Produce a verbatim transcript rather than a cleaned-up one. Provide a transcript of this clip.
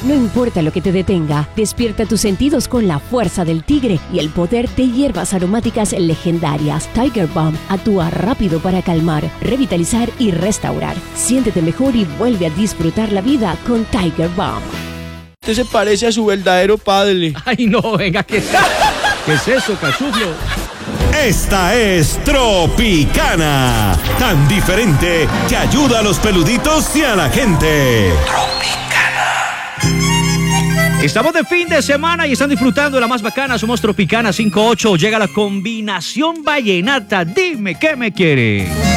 No importa lo que te detenga, despierta tus sentidos con la fuerza del tigre y el poder de hierbas aromáticas legendarias. Tiger Balm actúa rápido para calmar, revitalizar y restaurar. Siéntete mejor y vuelve a disfrutar la vida con Tiger Balm. Usted se parece a su verdadero padre. Ay, no, venga, ¿qué, ¿qué es eso, cachuflo? Esta es Tropicana, tan diferente que ayuda a los peluditos y a la gente. Estamos de fin de semana y están disfrutando de la más bacana. Somos Tropicana cinco ocho. Llega la combinación vallenata. Dime qué me quiere.